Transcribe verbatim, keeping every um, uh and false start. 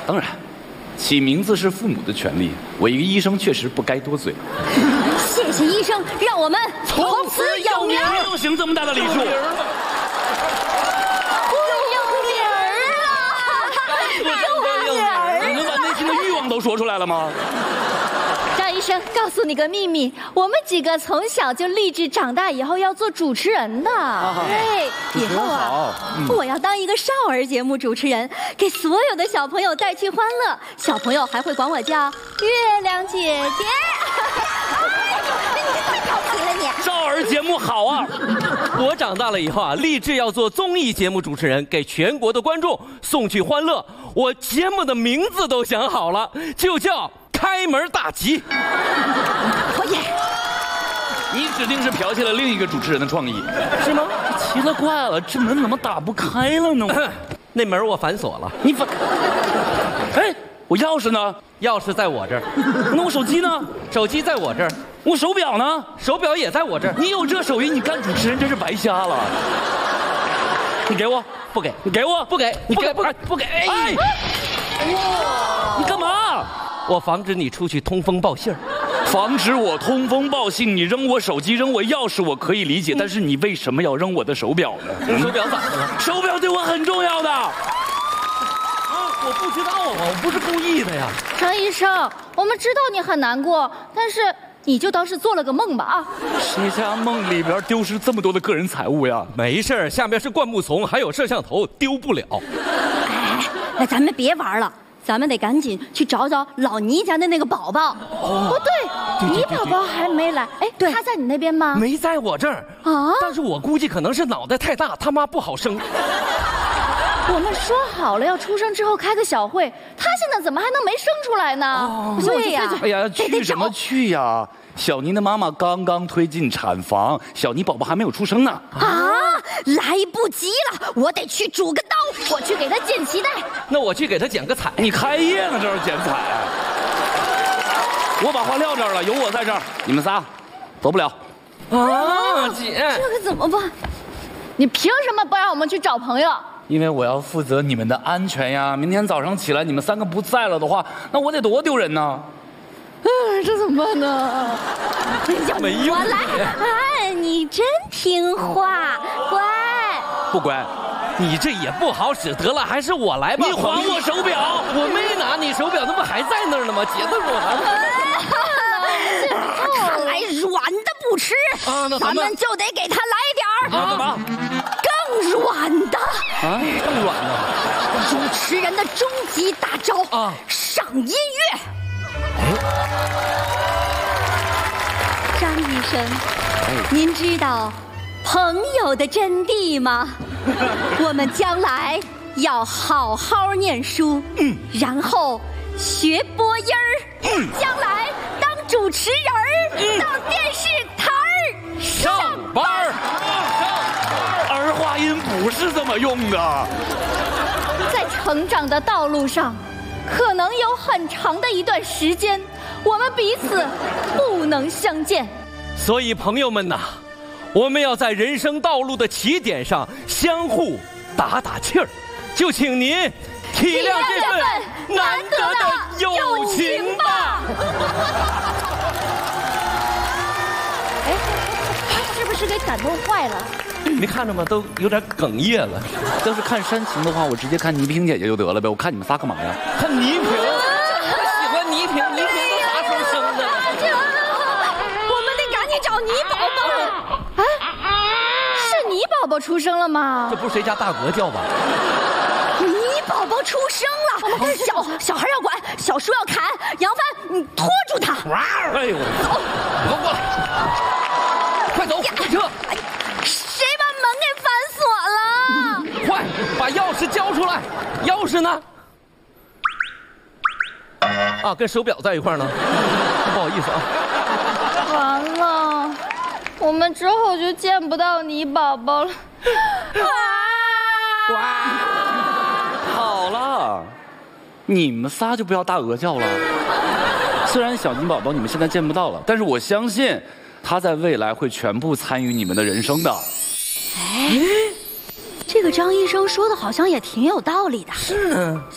当然，起名字是父母的权利，我一个医生确实不该多嘴。 谢谢医生，让我们从此有名。 不行，这么大的礼数。你能把内心的欲望都说出来了吗？ 张医生，告诉你个秘密，我们几个从小就立志长大以后要做主持人的。对，以后啊，嗯、我要当一个少儿节目主持人，给所有的小朋友带去欢乐。小朋友还会管我叫月亮姐姐。你太调皮了你！ 少儿节目好啊！我长大了以后啊，立志要做综艺节目主持人，给全国的观众送去欢乐。我节目的名字都想好了，就叫开门大吉。 讨厌！ 你指定是剽窃了另一个主持人的创意，是吗？奇了怪了，这门怎么打不开了呢？ 那门我反锁了。 你反？哎，我钥匙呢？ 钥匙在我这儿。 那我手机呢？ 手机在我这儿。 我手表呢？ 手表也在我这儿。 你有这手艺，你干主持人真是白瞎了。你给我， 不给， 你给我， 不给， 你给不给，不给。哎， 你干嘛？ 我防止你出去通风报信儿。 防止我通风报信，你扔我手机，扔我钥匙，我可以理解，但是你为什么要扔我的手表呢？ 嗯、手表咋的了？ 手表对我很重要的。啊， 我不知道啊，我不是故意的呀。 张医生，我们知道你很难过，但是你就当是做了个梦吧啊！ 谁家梦里边丢失这么多的个人财物呀？ 没事儿，下面是灌木丛，还有摄像头，丢不了。 哎，那咱们别玩了。咱们得赶紧去找找老倪家的那个宝宝。哦，不对，你宝宝还没来。哎，对，他在你那边吗？ 没在我这儿啊。但是我估计可能是脑袋太大，他妈不好生。 我们说好了要出生之后开个小会，他现在怎么还能没生出来呢？哦，对呀。 哎呀，去什么去呀？小妮的妈妈刚刚推进产房，小妮宝宝还没有出生呢。 啊，来不及了，我得去煮个刀，我去给他剪脐带。 那我去给他剪个彩。 你开业呢，这是剪彩啊！我把话撂这儿了，有我在这儿，你们仨走不了。 啊，姐， 这可怎么办？你凭什么不让我们去找朋友？ 因为我要负责你们的安全呀！明天早上起来你们三个不在了的话，那我得多丢人呢！ 嗯，这怎么办呢？ 没用。 我来，哎，你真听话，乖。 不乖，你这也不好使。得了，还是我来吧。 你还我手表！ 我没拿你手表，那不还在那儿呢吗？姐，那我还。看来软的不吃啊，那咱们就得给他来点儿。 啊，干嘛？ 更软的啊，更软的。 主持人的终极大招啊，上音乐。张医生，您知道朋友的真谛吗？我们将来要好好念书，嗯，然后学播音儿，嗯，将来当主持人儿，嗯，到电视台儿上班儿。 儿化音不是这么用的。 在成长的道路上，可能有很长的一段时间，我们彼此不能相见。 所以朋友们呐，我们要在人生道路的起点上相互打打气儿，就请您体谅这份难得的友情吧。 哎，他是不是给感动坏了？ 没看着吗？都有点哽咽了。 要是看煽情的话，我直接看倪萍姐姐就得了呗。我看你们仨干嘛呀？ 看倪萍，我喜欢倪萍，倪萍都啥时候生的？ 我们得赶紧找倪宝宝。哎，是倪宝宝出生了吗？ 这不是谁家大鹅叫吧？ 倪宝宝出生了，我们看小小孩要管，小树要砍。杨帆，你拖住他！ 哎呦， 走， 你给我过来，快走，开车！ 谁把门给反锁了？ 快把钥匙交出来！钥匙呢？啊，跟手表在一块呢。不好意思啊。 完了，我们之后就见不到倪宝宝了。 哇！好了，你们仨就不要大鹅叫了。虽然小倪宝宝你们现在见不到了，但是我相信他在未来会全部参与你们的人生的。 哎，这个张医生说的好像也挺有道理的。 是啊。